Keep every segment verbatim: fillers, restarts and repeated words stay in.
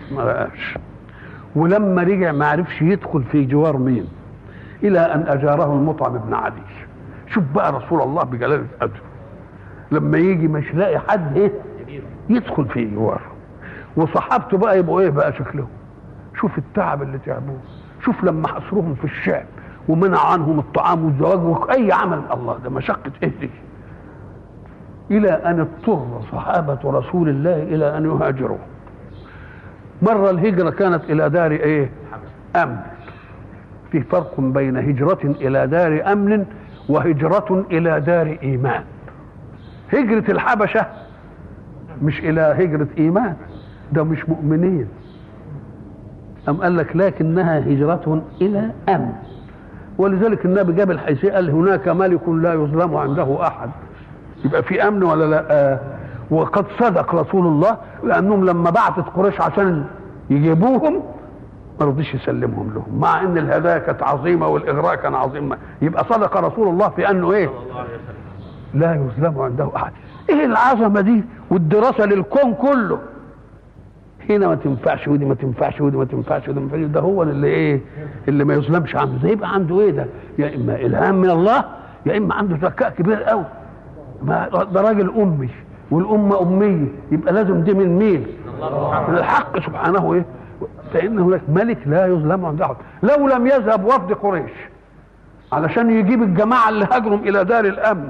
ما بقاش. ولما رجع ما عرفش يدخل في جوار مين الى ان اجاره المطعم بن عدي. شوف بقى رسول الله بجلاله قدره لما يجي مش لاقي حد ايه يدخل في جواره، وصحابته بقى يبقوا ايه بقى شكلهم. شوف التعب اللي تعبوه، شوف لما حصروهم في الشعب ومنع عنهم الطعام والزواج واي عمل. الله ده مشقه ايه دي. الى ان اضطر صحابه رسول الله الى ان يهاجروا. مره الهجره كانت الى دار ايه امن. في فرق بين هجره الى دار امن وهجره الى دار ايمان. هجره الحبشه مش الى هجره ايمان، ده مش مؤمنين. أم قال لك لكنها هجرة إلى أمن. ولذلك النبي جاب الحيثية قال هناك ملك لا يظلم عنده أحد. يبقى في أمن ولا لا؟ آه. وقد صدق رسول الله لأنهم لما بعتت قريش عشان يجيبوهم ما رضيش يسلمهم لهم، مع أن الهدايا كانت عظيمة والإغراء كان عظيم. يبقى صدق رسول الله في أنه إيه؟ لا يظلم عنده أحد. إيه العظمة دي والدراسة للكون كله. هنا ما تنفعش ودي ما تنفعش ودي ما تنفعش ودي ما تنفعش. ده هو اللي ايه اللي ما يظلمش عنده. ده يبقى عنده ايه ده؟ يا اما الهام من الله يا اما عنده ذكاء كبير قوي. ده راجل امي والامه اميه، يبقى لازم دي من مين؟ من الحق سبحانه. ايه فان هناك ملك لا يظلم عنده احد. لو لم يذهب وفد قريش علشان يجيب الجماعه اللي هاجروا الى دار الامن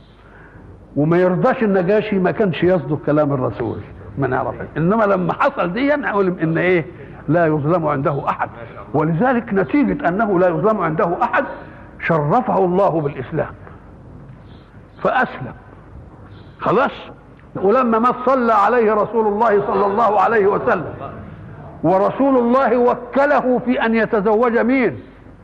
وما يرضاش النجاشي ما كانش يصدق كلام الرسول، ما نعرف. انما لما حصل دي نعلم ان ايه لا يظلم عنده احد. ولذلك نتيجه انه لا يظلم عنده احد شرفه الله بالاسلام فاسلم خلاص. ولما ما صلى عليه رسول الله صلى الله عليه وسلم ورسول الله وكله في ان يتزوج مين؟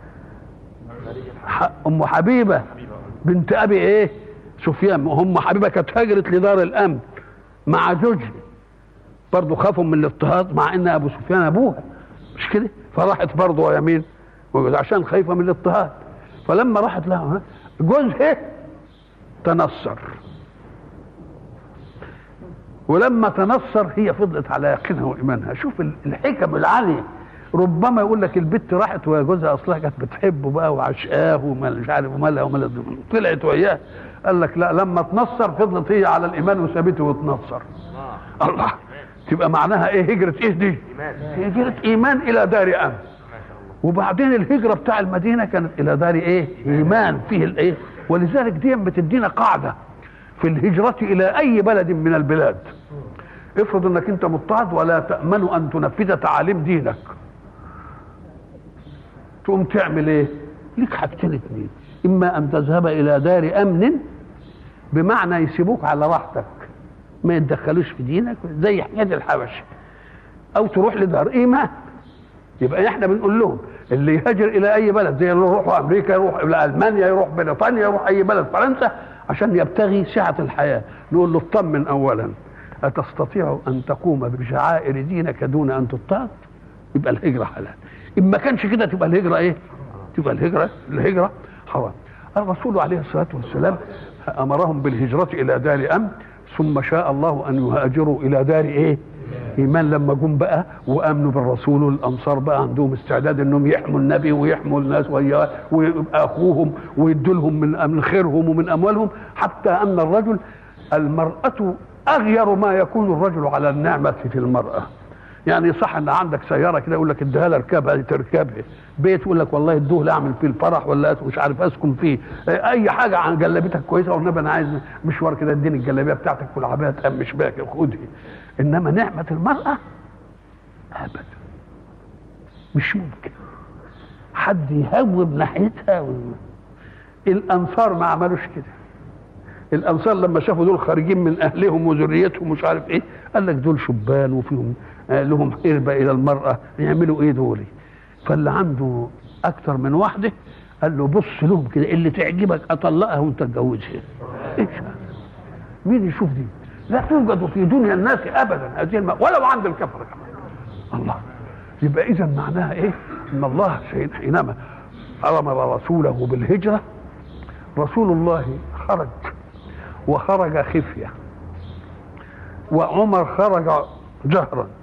ام حبيبه بنت ابي ايه سفيان. ام حبيبه كانت هاجرت لدار الامن مع زوجها، برضه خافوا من الاضطهاد مع ان ابو سفيان ابوها مش كده، فراحت برضه يمين عشان خايفه من الاضطهاد. فلما راحت لها جوزها تنصر، ولما تنصر هي فضلت على يقينها وايمانها. شوف الحكم العاليه. ربما يقول لك البت راحت ويا جوزها اصلها كانت بتحبه بقى وعشقاه ومش عارف ومالها ومالها طلعت وياه. قال لك لا، لما تنصر فضلت هي على الايمان وثابته وتنصر. الله، تبقى معناها ايه هجره ايه دي؟ هجره ايمان الى دار امن. وبعدين الهجره بتاع المدينه كانت الى دار ايه؟ ايمان فيه الايه. ولذلك دي بتدينا قاعده في الهجره الى اي بلد من البلاد. افرض انك انت مضطهد ولا تامن ان تنفذ تعاليم دينك، تقوم تعمل ايه؟ ليك حاجتين اتنين: اما ان تذهب الى دار امن بمعنى يسيبوك على راحتك ما يتدخلوش في دينك زي حكايه الحبش، او تروح لدار ايمان. يبقى احنا بنقول لهم اللي يهاجر الى اي بلد زي اللي يروحوا امريكا، يروح الى المانيا، يروح بريطانيا، يروح اي بلد فرنسا عشان يبتغي سعه الحياه، نقول له اطمن اولا اتستطيع ان تقوم بشعائر دينك دون ان تضطهد؟ يبقى الهجره حلال. ان ما كانش كده تبقى الهجره ايه؟ تبقى الهجره الهجره حرام. الرسول عليه الصلاه والسلام امرهم بالهجره الى دار امن، ثم شاء الله ان يهاجروا الى دار ايه؟ ايمان. لما جم بقى وامنوا بالرسول والانصار بقى عندهم استعداد انهم يحموا النبي ويحموا الناس ويبقى اخوهم ويدوا لهم من من خيرهم ومن اموالهم، حتى ان الرجل المراه اغير ما يكون الرجل على النعمه في المراه. يعني صح ان عندك سياره كده يقول لك اديها لها اركبها تركبها، بيت يقول لك والله ادوه لا اعمل فيه الفرح ولا مش عارف اسكن فيه، اي حاجه عن جلابيتك كويسه والنبي انا عايز مشوار كده اديني الجلابيه بتاعتك والعبايه تقمش بيها خدها. انما نعمه المراه ابدا مش ممكن حد يهوب ناحيتها و... الانصار ما عملوش كده. الانصار لما شافوا دول خارجين من اهلهم وذريتهم مش عارف ايه، قال لك دول شبان وفيهم لهم قربة الى المرأة، يعملوا ايه دول؟ فاللي عنده اكتر من واحدة قال له بص لهم كده اللي تعجبك اطلقها وانت تتجوزها. ايش مين يشوف دي؟ لا توجد في دنيا الناس ابدا هذه الم... ولو عند الكفر كمان. الله، يبقى اذا معناها ايه؟ ان الله حينما امر رسوله بالهجرة، رسول الله خرج وخرج خفية، وعمر خرج جهرا،